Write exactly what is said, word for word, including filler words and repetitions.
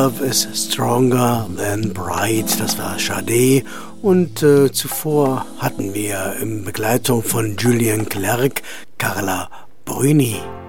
Love is Stronger Than Bright, das war Sade. Und äh, zuvor hatten wir in Begleitung von Julien Clerc Carla Bruni.